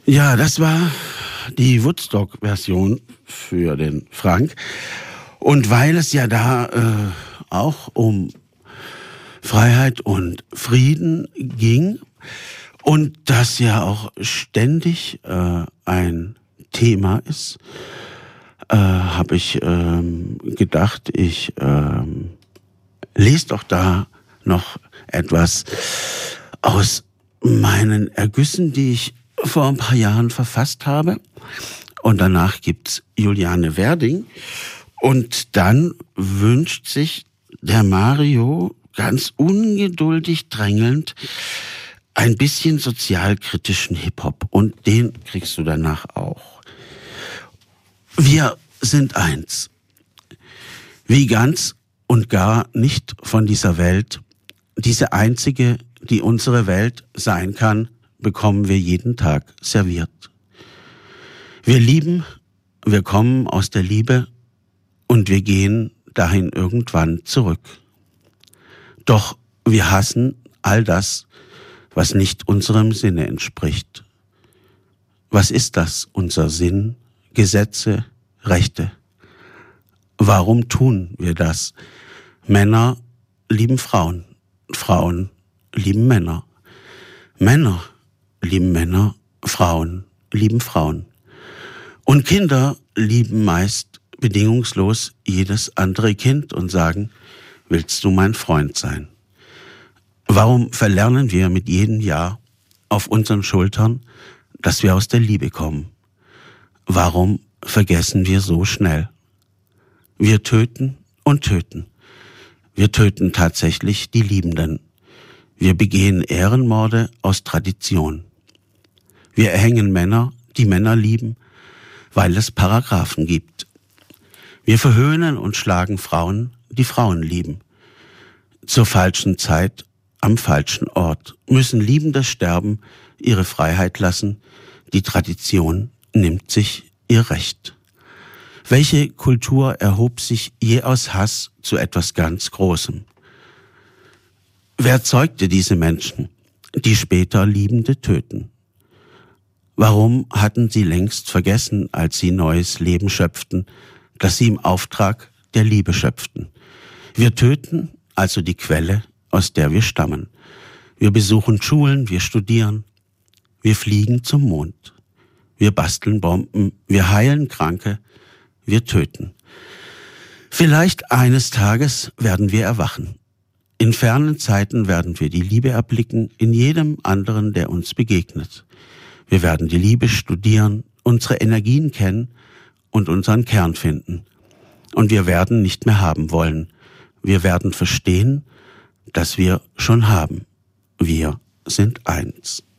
Ja, das war die Woodstock-Version für den Frank. Und weil es ja da auch um Freiheit und Frieden ging und das ja auch ständig ein Thema ist, habe ich gedacht, ich lese doch da noch etwas aus meinen Ergüssen, die ich vor ein paar Jahren verfasst habe. Und danach gibt's Juliane Werding. Und dann wünscht sich der Mario ganz ungeduldig drängelnd ein bisschen sozialkritischen Hip-Hop. Und den kriegst du danach auch. Wir sind eins. Wie ganz und gar nicht von dieser Welt. Diese einzige, die unsere Welt sein kann, bekommen wir jeden Tag serviert. Wir lieben, wir kommen aus der Liebe und wir gehen dahin irgendwann zurück. Doch wir hassen all das, was nicht unserem Sinne entspricht. Was ist das, unser Sinn? Gesetze, Rechte. Warum tun wir das? Männer lieben Frauen, Frauen lieben Männer. Männer lieben Männer, Frauen lieben Frauen. Und Kinder lieben meist bedingungslos jedes andere Kind und sagen, willst du mein Freund sein? Warum verlernen wir mit jedem Jahr auf unseren Schultern, dass wir aus der Liebe kommen? Warum vergessen wir so schnell? Wir töten und töten. Wir töten tatsächlich die Liebenden. Wir begehen Ehrenmorde aus Tradition. Wir erhängen Männer, die Männer lieben, weil es Paragraphen gibt. Wir verhöhnen und schlagen Frauen, die Frauen lieben. Zur falschen Zeit, am falschen Ort müssen Liebende sterben, ihre Freiheit lassen. Die Tradition nimmt sich ihr Recht. Welche Kultur erhob sich je aus Hass zu etwas ganz Großem? Wer zeugte diese Menschen, die später Liebende töten? Warum hatten sie längst vergessen, als sie neues Leben schöpften, dass sie im Auftrag der Liebe schöpften? Wir töten also die Quelle, aus der wir stammen. Wir besuchen Schulen, wir studieren, wir fliegen zum Mond. Wir basteln Bomben, wir heilen Kranke, wir töten. Vielleicht eines Tages werden wir erwachen. In fernen Zeiten werden wir die Liebe erblicken in jedem anderen, der uns begegnet. Wir werden die Liebe studieren, unsere Energien kennen und unseren Kern finden. Und wir werden nicht mehr haben wollen. Wir werden verstehen, dass wir schon haben. Wir sind eins.